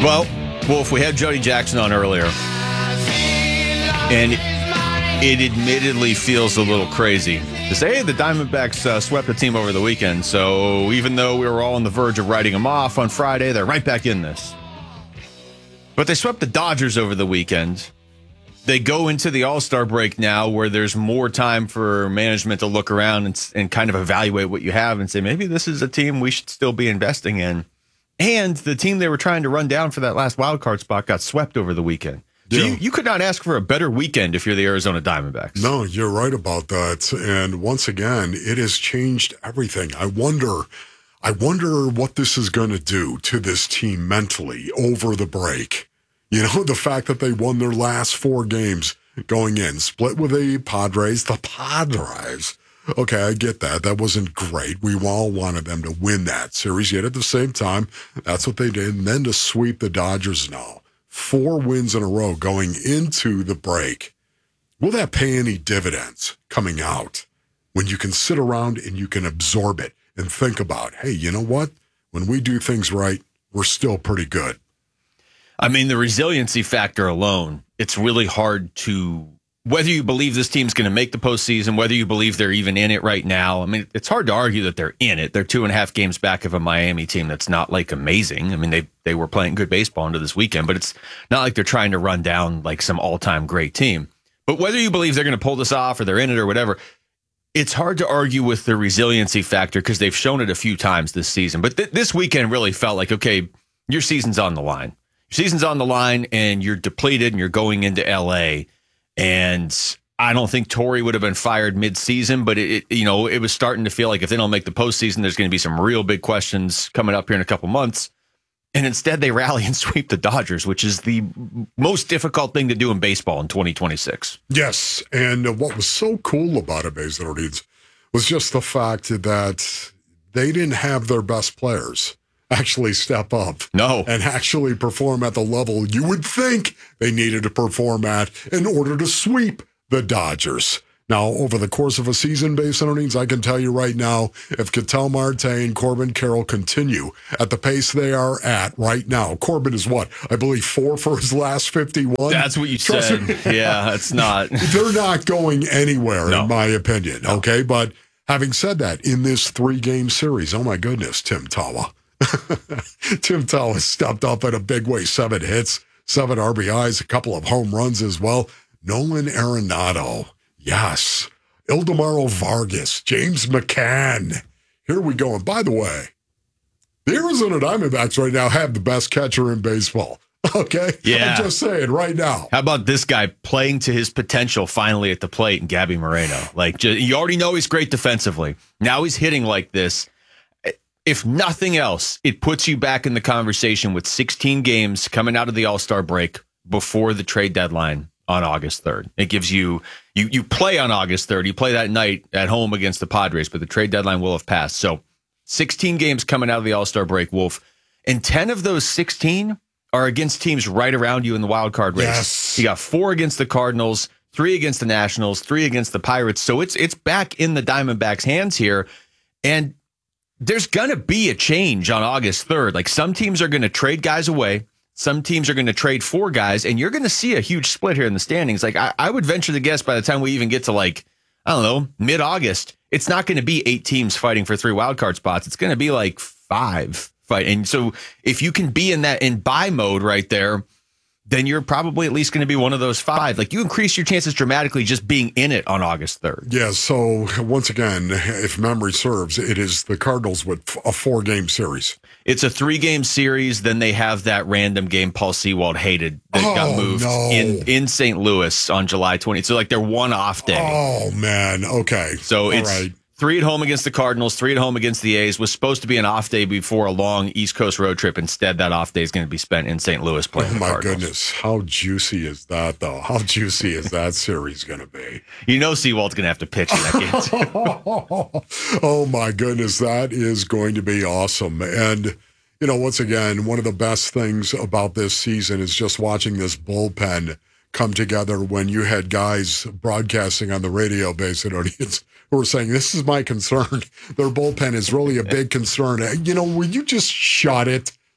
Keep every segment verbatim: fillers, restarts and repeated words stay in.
Well, Wolf, we had Jody Jackson on earlier, and it admittedly feels a little crazy to say, hey, the Diamondbacks uh, swept the team over the weekend, so even though we were all on the verge of writing them off on Friday, they're right back in this. But they swept the Dodgers over the weekend. They go into the All-Star break now where there's more time for management to look around and, and kind of evaluate what you have and say, maybe this is a team we should still be investing in. And the team they were trying to run down for that last wild card spot got swept over the weekend. So yeah. you, you could not ask for a better weekend if you're the Arizona Diamondbacks. No, you're right about that. And once again, it has changed everything. I wonder, I wonder what this is going to do to this team mentally over the break. You know, the fact that they won their last four games going in, split with the Padres, the Padres. Okay, I get that. That wasn't great. We all wanted them to win that series, yet at the same time, that's what they did. And then to sweep the Dodgers now, four wins in a row going into the break. Will that pay any dividends coming out when you can sit around and you can absorb it and think about, hey, you know what? When we do things right, we're still pretty good. I mean, the resiliency factor alone, it's really hard to, whether you believe this team's going to make the postseason, whether you believe they're even in it right now. I mean, it's hard to argue that they're in it. They're two and a half games back of a Miami team that's not like amazing. I mean, they they were playing good baseball into this weekend, but it's not like they're trying to run down like some all-time great team. But whether you believe they're going to pull this off or they're in it or whatever, it's hard to argue with the resiliency factor because they've shown it a few times this season. But th- this weekend really felt like, okay, your season's on the line. Your season's on the line and you're depleted and you're going into L A. And I don't think Torrey would have been fired mid-season, but it, it, you know, it was starting to feel like if they don't make the postseason, there's going to be some real big questions coming up here in a couple months. And instead, they rally and sweep the Dodgers, which is the most difficult thing to do in baseball in twenty twenty-six. Yes, and what was so cool about it, Basil, was just the fact that they didn't have their best players actually step up no. and actually perform at the level you would think they needed to perform at in order to sweep the Dodgers. Now, over the course of a season, base earnings, I can tell you right now, if Ketel Marte and Corbin Carroll continue at the pace they are at right now, Corbin is what? I believe four for his last fifty-one. That's what you Trust said. me. Yeah, it's not. They're not going anywhere, no. in my opinion. No. Okay, but having said that, in this three-game series, oh my goodness, Tim Tawa. Tim Tawa stepped up in a big way. Seven hits, seven R B Is, a couple of home runs as well. Nolan Arenado. Yes. Ildemaro Vargas. James McCann. Here we go. And by the way, the Arizona Diamondbacks right now have the best catcher in baseball. Okay? Yeah. I'm just saying right now. How about this guy playing to his potential finally at the plate and Gabby Moreno? Like, just, you already know he's great defensively. Now he's hitting like this. If nothing else, it puts you back in the conversation with sixteen games coming out of the All-Star break before the trade deadline on August third. It gives you, you, you play on August third. You play that night at home against the Padres, but the trade deadline will have passed. So sixteen games coming out of the All-Star break, Wolf, and ten of those sixteen are against teams right around you in the wild card race. Yes. You got four against the Cardinals, three against the Nationals, three against the Pirates. So it's it's back in the Diamondbacks' hands here. And there's going to be a change on August third. Like, some teams are going to trade guys away. Some teams are going to trade four guys, and you're going to see a huge split here in the standings. Like, I, I would venture to guess by the time we even get to, like, I don't know, mid-August, it's not going to be eight teams fighting for three wildcard spots. It's going to be like five fight. And so if you can be in that in buy mode right there, then you're probably at least going to be one of those five. Like, you increase your chances dramatically just being in it on August third. Yeah, so once again, if memory serves, it is the Cardinals with a four-game series. It's a three-game series. Then they have that random game Paul Sewald hated that oh, got moved no. in, in Saint Louis on July twentieth. So, like, they're one off day. Oh, man. Okay. So All it's right. three at home against the Cardinals, three at home against the A's. Was supposed to be an off day before a long East Coast road trip. Instead, that off day is going to be spent in Saint Louis playing oh, the my Cardinals. Goodness. How juicy is that, though? How juicy is that series going to be? You know Sewald's going to have to pitch in that game. Oh, my goodness. That is going to be awesome. And, you know, once again, one of the best things about this season is just watching this bullpen come together when you had guys broadcasting on the radio based audience who were saying, this is my concern. Their bullpen is really a big concern. You know, will you just shut it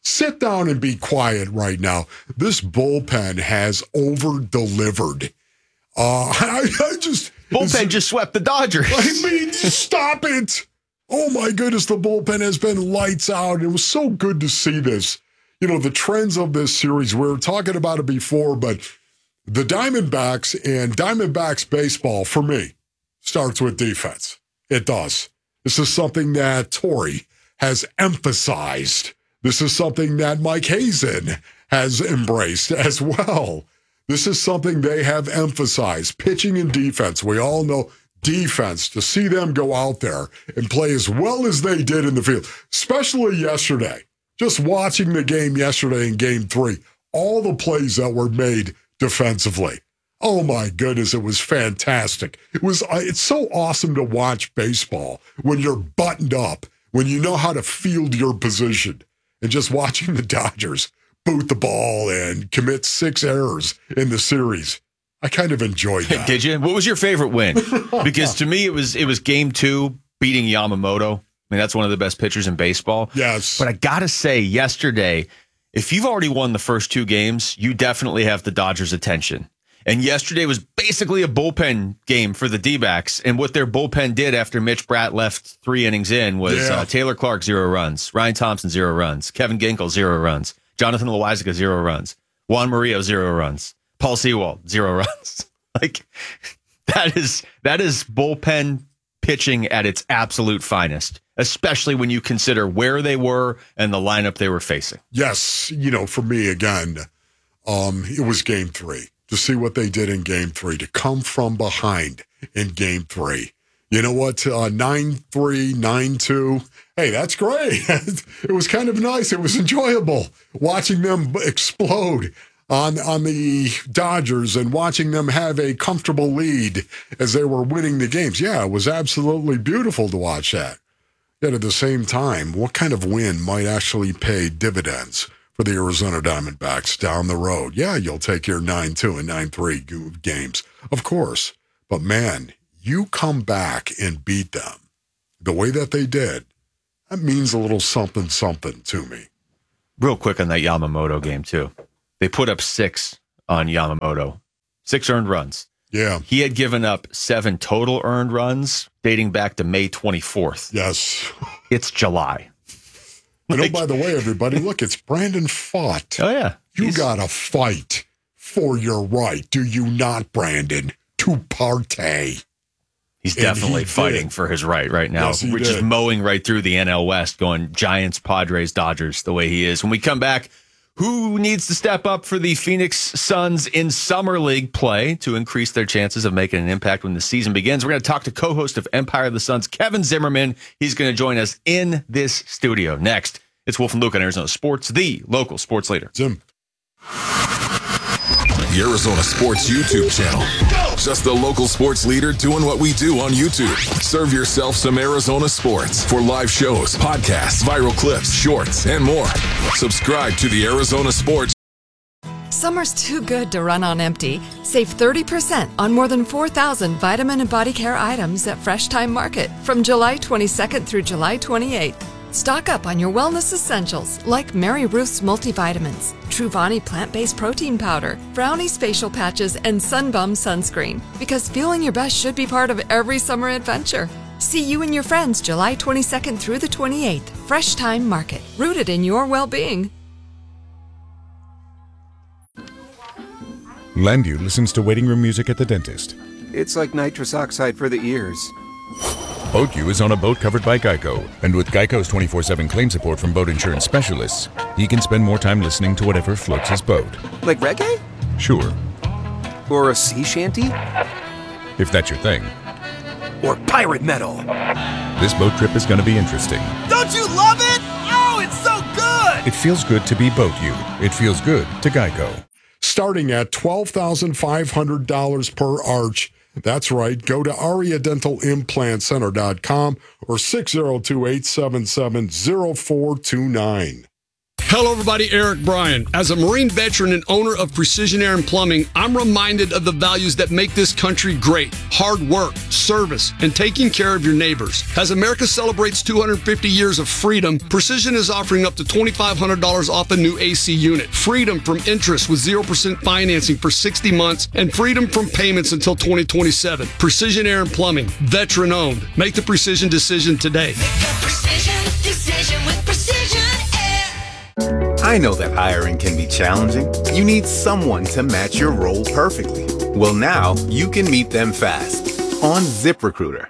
sit down and be quiet right now. This bullpen has over-delivered. Uh, I, I just... Bullpen just swept the Dodgers. I mean, stop it. Oh, my goodness, the bullpen has been lights out. It was so good to see this. You know, the trends of this series, we were talking about it before, but the Diamondbacks and Diamondbacks baseball, for me, starts with defense. It does. This is something that Torey has emphasized. This is something that Mike Hazen has embraced as well. This is something they have emphasized. Pitching and defense. We all know defense, to see them go out there and play as well as they did in the field, especially yesterday. Just watching the game yesterday in game three, all the plays that were made defensively. Oh my goodness, it was fantastic. It was. It's so awesome to watch baseball when you're buttoned up, when you know how to field your position, and just watching the Dodgers boot the ball and commit six errors in the series. I kind of enjoyed that. Did you? What was your favorite win? Because to me, it was it was game two, beating Yamamoto. I mean, that's one of the best pitchers in baseball. Yes. But I got to say, yesterday, if you've already won the first two games, you definitely have the Dodgers' attention. And yesterday was basically a bullpen game for the D-backs. And what their bullpen did after Mitch Bratt left three innings in was Yeah. uh, Taylor Clark, zero runs. Ryan Thompson, zero runs. Kevin Ginkel, zero runs. Jonathan Loáisiga, zero runs. Juan Murillo, zero runs. Paul Sewald, zero runs. Like, that is that is bullpen pitching at its absolute finest, especially when you consider where they were and the lineup they were facing. Yes, you know, for me, again, um, it was game three. To see what they did in game three, to come from behind in game three. You know what? Uh, nine three, nine two. Hey, that's great. It was kind of nice. It was enjoyable watching them explode on, on the Dodgers and watching them have a comfortable lead as they were winning the games. Yeah, it was absolutely beautiful to watch that. Yet at the same time, what kind of win might actually pay dividends for the Arizona Diamondbacks down the road? Yeah, you'll take your nine two and nine three games, of course. But man, you come back and beat them the way that they did, that means a little something, something to me. Real quick on that Yamamoto game, too. They put up six on Yamamoto, six earned runs. Yeah. He had given up seven total earned runs dating back to May twenty-fourth. Yes. It's July. You know, Like- by the way, everybody, look, it's Brandon Pfaadt. Oh, yeah. You He's- got to fight for your right, do you not, Brandon, to partay? He's And definitely he fighting did. for his right right now. Yes, he We're just did. mowing right through the N L West, going Giants, Padres, Dodgers, the way he is. When we come back, who needs to step up for the Phoenix Suns in Summer League play to increase their chances of making an impact when the season begins? We're going to talk to co-host of Empire of the Suns, Kevin Zimmerman. He's going to join us in this studio. Next, it's Wolf and Luke on Arizona Sports, the local sports leader. Zim. The Arizona Sports YouTube channel. Just the local sports leader doing what we do on YouTube. Serve yourself some Arizona sports for live shows, podcasts, viral clips, shorts, and more. Subscribe to the Arizona Sports. Summer's too good to run on empty. Save thirty percent on more than four thousand vitamin and body care items at Fresh Time Market from July twenty-second through July twenty-eighth. Stock up on your wellness essentials like Mary Ruth's multivitamins, Truvani plant-based protein powder, Brownie's facial patches, and Sunbum sunscreen. Because feeling your best should be part of every summer adventure. See you and your friends July twenty-second through the twenty-eighth. Fresh Time Market, rooted in your well-being. Landu listens to waiting room music at the dentist. It's like nitrous oxide for the ears. BoatU is on a boat covered by Geico, and with Geico's twenty-four seven claim support from boat insurance specialists, he can spend more time listening to whatever floats his boat. Like reggae? Sure, Or a sea shanty? if that's your thing. Or pirate metal? This boat trip is going to be interesting. Don't you love it? Oh, it's so good! It feels good to be BoatU. It feels good to Geico. Starting at twelve thousand five hundred dollars per arch. That's right. Go to aria dental implant center dot com or six oh two, eight seven seven, oh four two nine. Hello, everybody. Eric Bryan. As a Marine veteran and owner of Precision Air and Plumbing, I'm reminded of the values that make this country great. Hard work, service, and taking care of your neighbors. As America celebrates two hundred fifty years of freedom, Precision is offering up to twenty-five hundred dollars off a new A C unit. Freedom from interest with zero percent financing for sixty months and freedom from payments until twenty twenty-seven. Precision Air and Plumbing, veteran owned. Make the Precision decision today. Make a precision decision with Precision Air. I know that hiring can be challenging. You need someone to match your role perfectly. Well, now you can meet them fast on ZipRecruiter.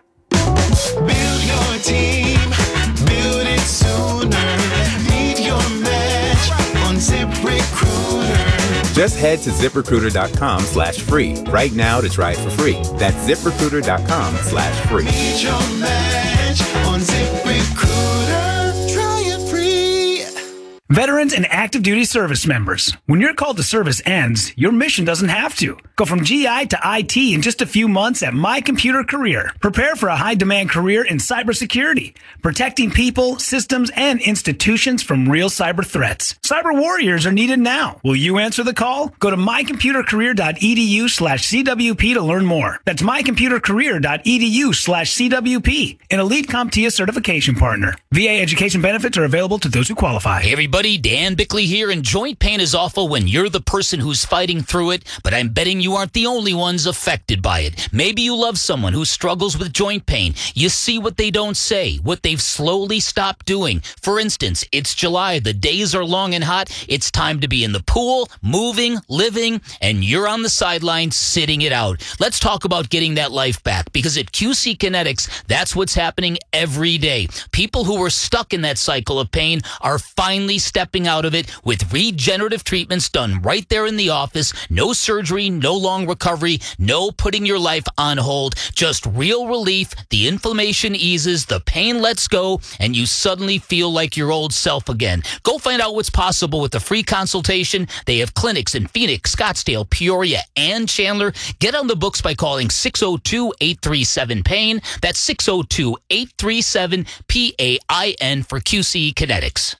Build your team, build it sooner. Meet your match on ZipRecruiter. Just head to ZipRecruiter.com slash free right now to try it for free. That's ZipRecruiter.com slash free. Meet your match on ZipRecruiter. Try it free. Veterans and active duty service members, when your call to service ends, your mission doesn't have to. Go from G I to I T in just a few months at My Computer Career. Prepare for a high-demand career in cybersecurity, protecting people, systems, and institutions from real cyber threats. Cyber warriors are needed now. Will you answer the call? Go to mycomputercareer.edu slash CWP to learn more. That's mycomputercareer.edu slash CWP, an elite CompTIA certification partner. V A education benefits are available to those who qualify. Hey everybody, Dan Bickley here, and joint pain is awful when you're the person who's fighting through it, but I'm betting you aren't the only ones affected by it. Maybe you love someone who struggles with joint pain. You see what they don't say, what they've slowly stopped doing. For instance, it's July, the days are long and hot, it's time to be in the pool, moving, living, and you're on the sidelines sitting it out. Let's talk about getting that life back, because at Q C Kinetics, that's what's happening every day. People who were stuck in that cycle of pain are finally stepping out of it with regenerative treatments done right there in the office. No surgery, no long recovery, no putting your life on hold, just real relief. The inflammation eases, the pain lets go, and you suddenly feel like your old self again. Go find out what's possible with a free consultation. They have clinics in Phoenix, Scottsdale, Peoria, and Chandler. Get on the books by calling six oh two, eight three seven, pain. That's six oh two, eight three seven, P A I N for Q C Kinetics.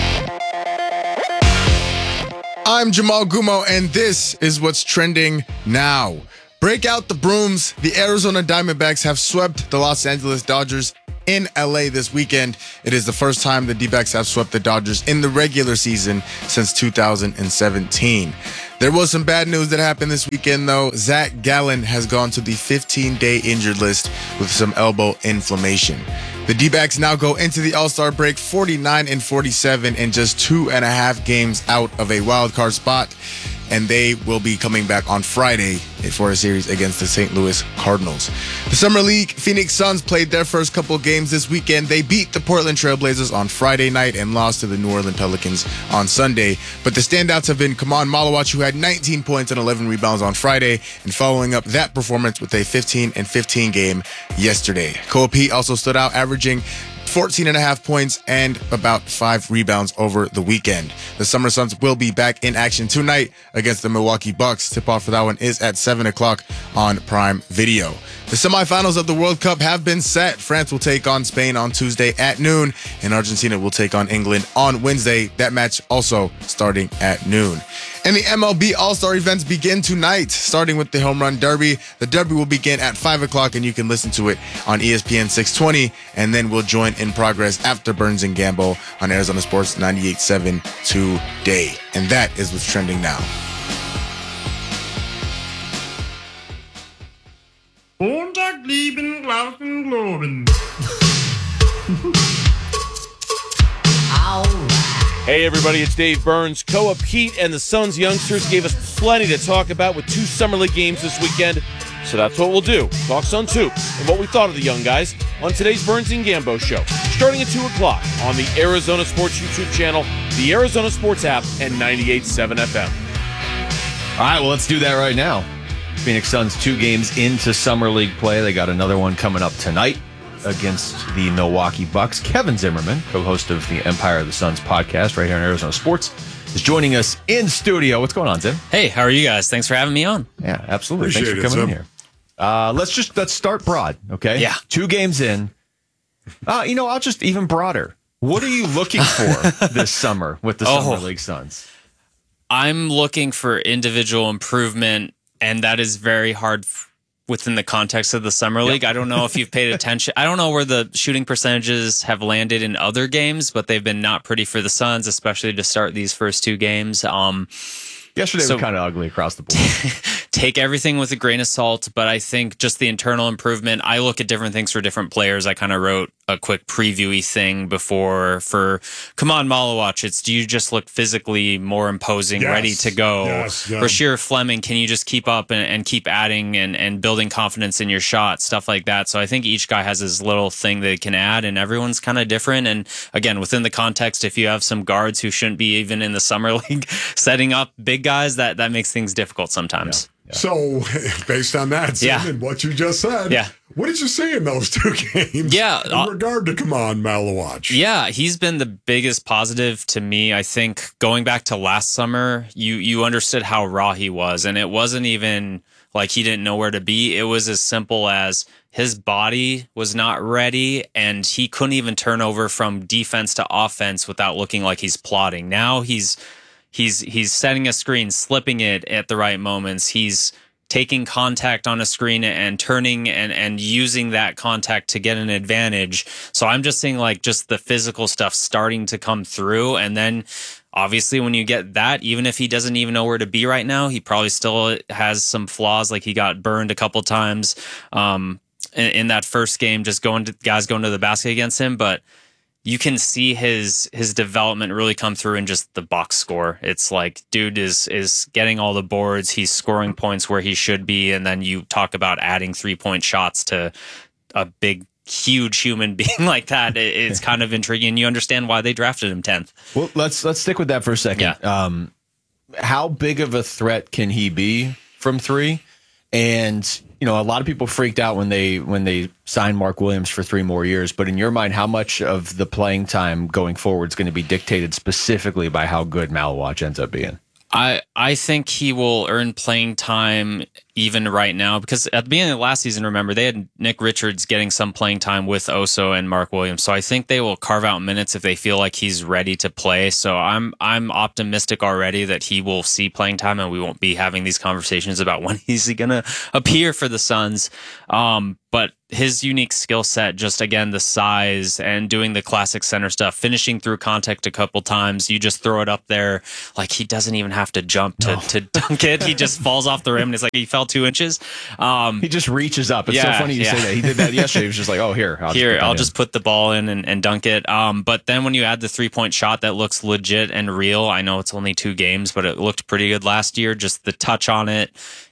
I'm Jamal Gumo, and this is what's trending now. Break out the brooms. The Arizona Diamondbacks have swept the Los Angeles Dodgers in L A this weekend. It is the first time the D-backs have swept the Dodgers in the regular season since two thousand seventeen. There was some bad news that happened this weekend, though. Zach Gallen has gone to the fifteen-day injured list with some elbow inflammation. The D-backs now go into the All-Star break forty-nine and forty-seven and just two and a half games out of a wild card spot, and they will be coming back on Friday for a series against the Saint Louis Cardinals. The Summer League Phoenix Suns played their first couple games this weekend. They beat the Portland Trail Blazers on Friday night and lost to the New Orleans Pelicans on Sunday. But the standouts have been Kaman Malawach, who had nineteen points and eleven rebounds on Friday, and following up that performance with a fifteen and fifteen game yesterday. Koa Pete also stood out, averaging fourteen and a half points and about five rebounds over the weekend. The Summer Suns will be back in action tonight against the Milwaukee Bucks. Tip-off for that one is at seven o'clock on Prime Video. The semifinals of the World Cup have been set. France will take on Spain on Tuesday at noon, and Argentina will take on England on Wednesday. That match also starting at noon. And the M L B All-Star events begin tonight, starting with the Home Run Derby. The Derby will begin at five o'clock, and you can listen to it on E S P N six twenty, and then we'll join in progress after Burns and Gamble on Arizona Sports ninety-eight point seven today. And that is what's trending now. Montag, lieben, glauben, globen. Hey everybody, it's Dave Burns. Koa Pete and the Suns youngsters gave us plenty to talk about with two Summer League games this weekend, so that's what we'll do. Talk Sun two and what we thought of the young guys on today's Burns and Gambo show, starting at two o'clock on the Arizona Sports YouTube channel, the Arizona Sports app, and ninety-eight point seven F M. All right, well, let's do that right now. Phoenix Suns two games into Summer League play. They got another one coming up tonight against the Milwaukee Bucks. Kevin Zimmerman, co-host of the Empire of the Suns podcast right here on Arizona Sports, is joining us in studio. What's going on, Zim? Hey, how are you guys? Thanks for having me on. Yeah, absolutely. Appreciate Thanks for coming it, in here. Uh, let's just let's start broad, okay? Yeah. Two games in. Uh, you know, I'll just even broader. What are you looking for this summer with the Oh. Summer League Suns? I'm looking for individual improvement, and that is very hard f- within the context of the Summer League. I don't know if you've paid attention. I don't know where the shooting percentages have landed in other games, but they've been not pretty for the Suns, especially to start these first two games. Um, Yesterday so- was kind of ugly across the board. Take everything with a grain of salt, but I think just the internal improvement, I look at different things for different players. I kind of wrote a quick previewy thing before for Kaman Malawach. It's, do you just look physically more imposing, Yes. ready to go? Yes, yeah. Rasheer Fleming, can you just keep up and, and keep adding and, and building confidence in your shot, stuff like that. So I think each guy has his little thing they can add, and everyone's kind of different. And again, within the context, if you have some guards who shouldn't be even in the Summer League setting up big guys, that, that makes things difficult sometimes. Yeah. So, based on that, Sim, Yeah. and what you just said, Yeah. what did you see in those two games? Yeah, in uh, regard to Kaman Malawach. Yeah, he's been the biggest positive to me. I think going back to last summer, you you understood how raw he was, and it wasn't even like he didn't know where to be. It was as simple as his body was not ready, and he couldn't even turn over from defense to offense without looking like he's plotting. Now he's He's he's setting a screen, slipping it at the right moments. He's taking contact on a screen and turning and, and using that contact to get an advantage. So I'm just seeing like just the physical stuff starting to come through. And then obviously when you get that, even if he doesn't even know where to be right now, he probably still has some flaws. Like he got burned a couple times um, in, in that first game, just going to guys going to the basket against him. But you can see his his development really come through in just the box score. It's like, dude is is getting all the boards. He's scoring points where he should be. And then you talk about adding three-point shots to a big, huge human being like that. It, it's kind of intriguing. You understand why they drafted him tenth. Well, let's let's stick with that for a second. Yeah. Um, how big of a threat can he be from three? And you know, a lot of people freaked out when they when they signed Mark Williams for three more years. But in your mind, how much of the playing time going forward is going to be dictated specifically by how good Malawach ends up being? I I think he will earn playing time even right now, because at the beginning of last season, remember, they had Nick Richards getting some playing time with Oso and Mark Williams. So I think they will carve out minutes if they feel like he's ready to play. So I'm I'm optimistic already that he will see playing time, and we won't be having these conversations about when he's going to appear for the Suns. Um, but his unique skill set, just again, the size and doing the classic center stuff, finishing through contact a couple times, you just throw it up there. Like he doesn't even have to jump to, no. to dunk it. He just falls off the rim, and it's like he fell two inches. Um, he just reaches up. It's yeah, so funny you yeah. say that. He did that yesterday. He was just like, oh, here. I'll here, just I'll in. just put the ball in and, and dunk it. Um, but then when you add the three-point shot that looks legit and real, I know it's only two games, but it looked pretty good last year. Just the touch on it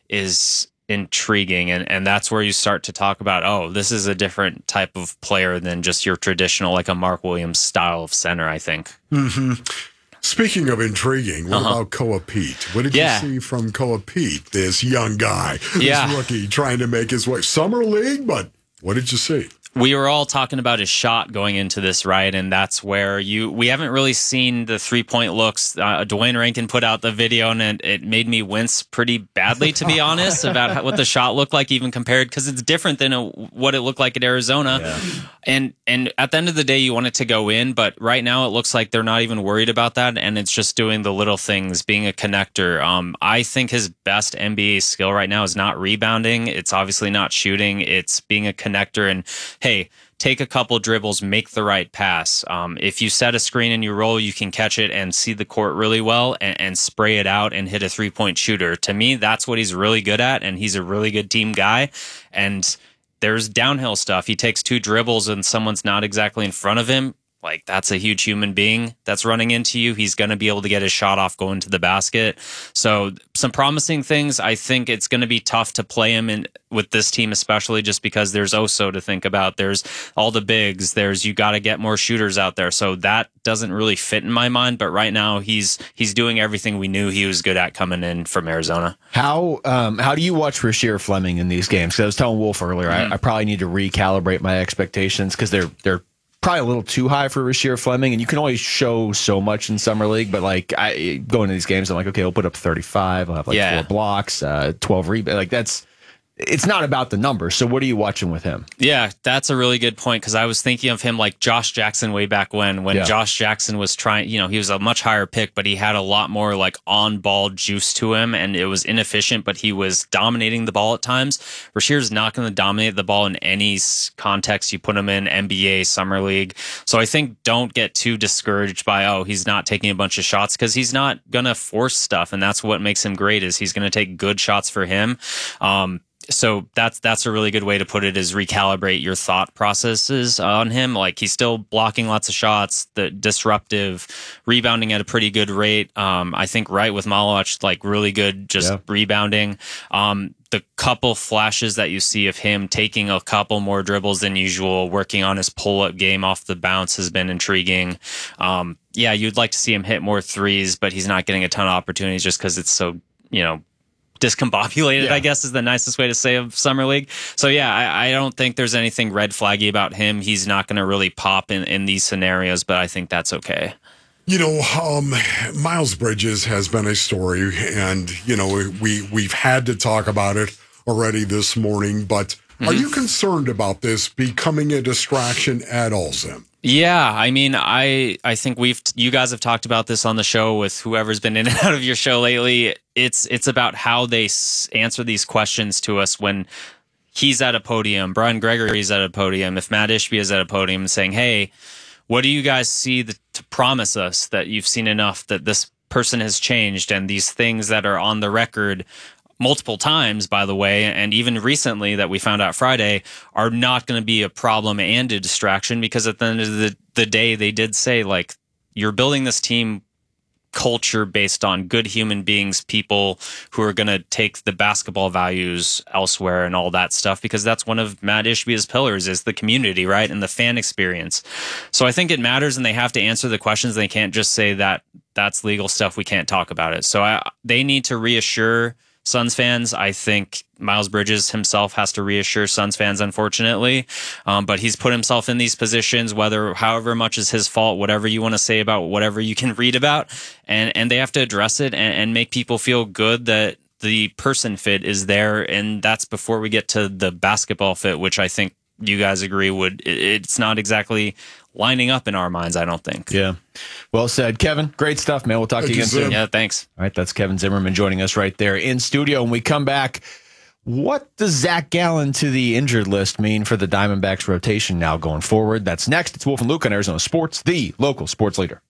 is intriguing, and and that's where you start to talk about, oh, this is a different type of player than just your traditional, like a Mark Williams style of center, I think. Mm-hmm. Speaking of intriguing, what Uh-huh. about Koa Pete? What did Yeah. you see from Koa Pete, this young guy, this Yeah. rookie trying to make his way? Summer League, but what did you see? We were all talking about his shot going into this, right? And that's where you, we haven't really seen the three point looks. Uh, Dwayne Rankin put out the video, and it, it made me wince pretty badly, to be honest, about how, what the shot looked like, even compared, because it's different than a, what it looked like at Arizona. Yeah. And, and at the end of the day, you want it to go in, but right now it looks like they're not even worried about that. And it's just doing the little things, being a connector. Um, I think his best N B A skill right now is not rebounding. It's obviously not shooting. It's being a connector, and hey, take a couple dribbles, make the right pass. Um, if you set a screen and you roll, you can catch it and see the court really well and, and spray it out and hit a three-point shooter. To me, that's what he's really good at, and he's a really good team guy. And there's downhill stuff. He takes two dribbles and someone's not exactly in front of him. Like, that's a huge human being that's running into you. He's going to be able to get his shot off going to the basket. So some promising things. I think it's going to be tough to play him in with this team, especially just because there's Oso to think about. There's all the bigs. There's, you got to get more shooters out there. So that doesn't really fit in my mind. But right now he's he's doing everything we knew he was good at coming in from Arizona. How um, how do you watch Rasheer Fleming in these games? Because I was telling Wolf earlier, mm-hmm. I, I probably need to recalibrate my expectations, because they're they're probably a little too high for Rasheer Fleming, and you can always show so much in summer league. But like, I go into these games, I'm like, okay, he'll put up thirty-five. I'll have like Yeah. four blocks, uh, twelve rebounds. Like that's it's not about the numbers. So what are you watching with him? Yeah, that's a really good point because I was thinking of him like Josh Jackson way back when, when Yeah. Josh Jackson was trying, you know, he was a much higher pick, but he had a lot more like on ball juice to him and it was inefficient, but he was dominating the ball at times. Rashir's not going to dominate the ball in any s- context you put him in, N B A, Summer League. So I think don't get too discouraged by, oh, he's not taking a bunch of shots because he's not going to force stuff. And that's what makes him great is he's going to take good shots for him. Um, So that's that's a really good way to put it is recalibrate your thought processes on him. Like he's still blocking lots of shots, the disruptive, rebounding at a pretty good rate. Um, I think right with Malach, like really good just Yeah. rebounding. Um, the couple flashes that you see of him taking a couple more dribbles than usual, working on his pull-up game off the bounce has been intriguing. Um, yeah, you'd like to see him hit more threes, but he's not getting a ton of opportunities just because it's so, you know, discombobulated, Yeah. I guess is the nicest way to say of Summer League. So yeah, I, I don't think there's anything red flaggy about him. He's not going to really pop in, in these scenarios, but I think that's okay. You know, um, Miles Bridges has been a story, and you know we we've had to talk about it already this morning. But mm-hmm. Are you concerned about this becoming a distraction at all, Zim? Yeah, I mean, I I think we've you guys have talked about this on the show with whoever's been in and out of your show lately. It's it's about how they s- answer these questions to us when he's at a podium, Brian Gregory's at a podium, if Matt Ishbia is at a podium saying, "Hey, what do you guys see that, to promise us that you've seen enough that this person has changed and these things that are on the record." Multiple times, by the way, and even recently that we found out Friday are not going to be a problem and a distraction because at the end of the, the day, they did say, like, you're building this team culture based on good human beings, people who are going to take the basketball values elsewhere and all that stuff, because that's one of Matt Ishbia's pillars is the community, right? And the fan experience. So I think it matters and they have to answer the questions. They can't just say that that's legal stuff. We can't talk about it. So I, they need to reassure Suns fans. I think Miles Bridges himself has to reassure Suns fans, unfortunately. Um, but he's put himself in these positions, whether however much is his fault, whatever you want to say about whatever you can read about, and, and they have to address it and, and make people feel good that the person fit is there. And that's before we get to the basketball fit, which I think you guys agree would, it's not exactly lining up in our minds, I don't think. Yeah. Well said. Kevin, great stuff, man. We'll talk Thank to you you, again soon. Zim. Yeah, thanks. All right, that's Kevin Zimmerman joining us right there in studio. When we come back, what does Zach Gallen to the injured list mean for the Diamondbacks rotation now going forward? That's next. It's Wolf and Luke on Arizona Sports, the local sports leader.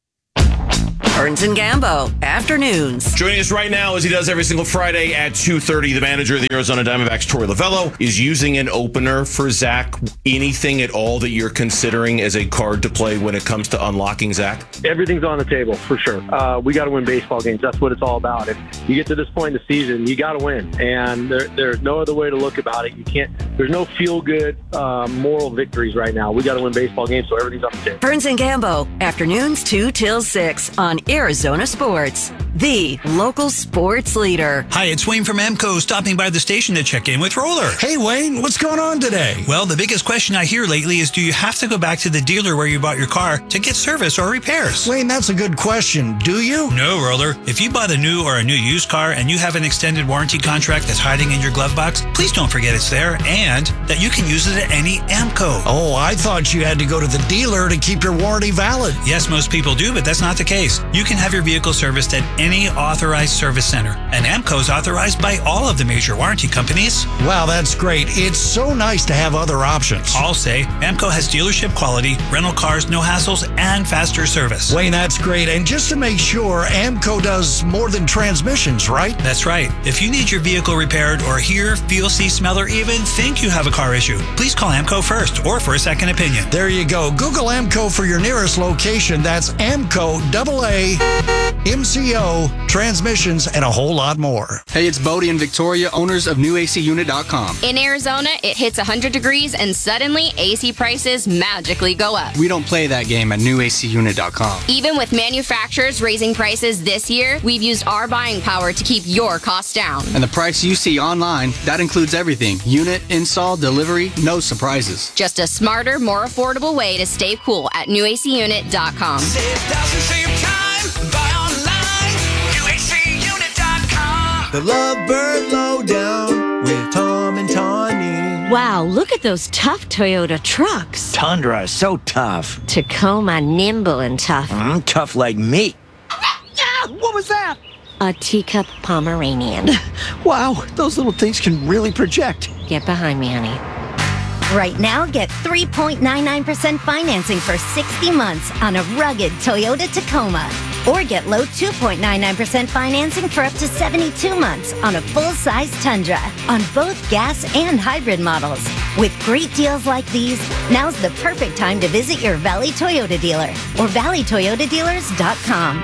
Burns and Gambo, afternoons. Joining us right now, as he does every single Friday at two thirty, the manager of the Arizona Diamondbacks, Torey Lovullo, is using an opener for Zach. Anything at all that you're considering as a card to play when it comes to unlocking Zach? Everything's on the table, for sure. Uh, we got to win baseball games. That's what it's all about. If you get to this point in the season, you got to win. And there, there's no other way to look about it. You can't, there's no feel-good uh, moral victories right now. We got to win baseball games, so everything's on the table. Burns and Gambo, afternoons two till six on Arizona Sports, the local sports leader. Hi, it's Wayne from Amco stopping by the station to check in with Roller. Hey, Wayne, what's going on today? Well, the biggest question I hear lately is do you have to go back to the dealer where you bought your car to get service or repairs? Wayne, that's a good question. Do you? No, Roller. If you bought a new or a new used car and you have an extended warranty contract that's hiding in your glove box, please don't forget it's there and that you can use it at any Amco. Oh, I thought you had to go to the dealer to keep your warranty valid. Yes, most people do, but that's not the case. You can have your vehicle serviced at any authorized service center. And Amco's authorized by all of the major warranty companies. Wow, that's great. It's so nice to have other options. I'll say Amco has dealership quality, rental cars, no hassles, and faster service. Wayne, that's great. And just to make sure, Amco does more than transmissions, right? That's right. If you need your vehicle repaired or hear, feel, see, smell, or even think you have a car issue, please call Amco first or for a second opinion. There you go. Google Amco for your nearest location. That's Amco, double A, M C O, transmissions, and a whole lot more. Hey, it's Bodie and Victoria, owners of new A C unit dot com. In Arizona, it hits one hundred degrees and suddenly A C prices magically go up. We don't play that game at new A C unit dot com. Even with manufacturers raising prices this year, we've used our buying power to keep your costs down. And the price you see online, that includes everything. Unit, install, delivery, no surprises. Just a smarter, more affordable way to stay cool at new A C unit dot com. Save thousands, save time, buy online, new A C unit dot com. The Lovebird Lowdown with Tom and Tom. Wow, look at those tough Toyota trucks. Tundra is so tough. Tacoma, nimble and tough. Mm, tough like me. Ah, what was that? A teacup Pomeranian. Wow, those little things can really project. Get behind me, honey. Right now, get three point nine nine percent financing for sixty months on a rugged Toyota Tacoma. Or get low two point nine nine percent financing for up to seventy-two months on a full-size Tundra on both gas and hybrid models. With great deals like these, now's the perfect time to visit your Valley Toyota dealer or valley toyota dealers dot com.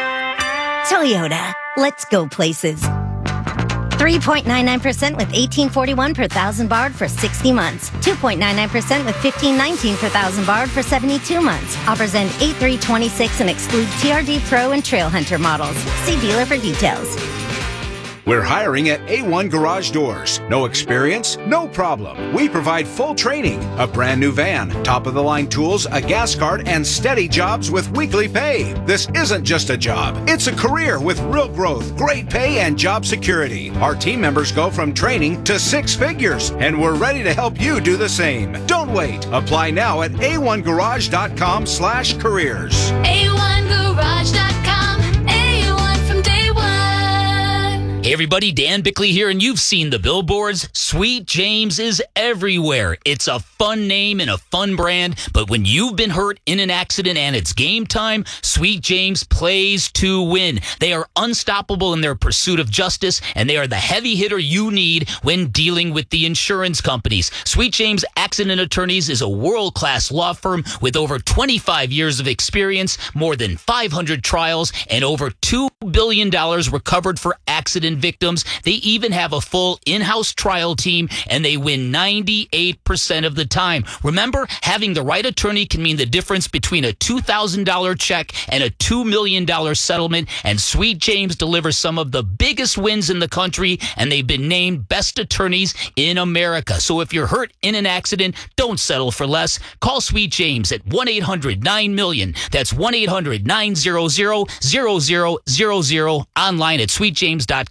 Toyota, let's go places. three point nine nine percent with eighteen forty-one per thousand barred for sixty months. two point nine nine percent with fifteen nineteen per thousand barred for seventy-two months. Offers end eight three twenty-six and exclude T R D Pro and Trail Hunter models. See dealer for details. We're hiring at A one Garage Doors. No experience? No problem. We provide full training, a brand new van, top-of-the-line tools, a gas card, and steady jobs with weekly pay. This isn't just a job. It's a career with real growth, great pay, and job security. Our team members go from training to six figures, and we're ready to help you do the same. Don't wait. Apply now at A one garage dot com slash careers. A one garage dot com. A one from day one. Hey everybody, Dan Bickley here, and you've seen the billboards. Sweet James is everywhere. It's a fun name and a fun brand, but when you've been hurt in an accident and it's game time, Sweet James plays to win. They are unstoppable in their pursuit of justice, and they are the heavy hitter you need when dealing with the insurance companies. Sweet James Accident Attorneys is a world-class law firm with over twenty-five years of experience, more than five hundred trials, and over two billion dollars recovered for accident victims. They even have a full in-house trial team, and they win ninety-eight percent of the time. Remember, having the right attorney can mean the difference between a two thousand dollars check and a two million dollars settlement, and Sweet James delivers some of the biggest wins in the country, and they've been named best attorneys in America. So if you're hurt in an accident, don't settle for less. Call Sweet James at one eight hundred nine million. That's one eight hundred nine hundred zero zero zero zero, online at sweet james dot com.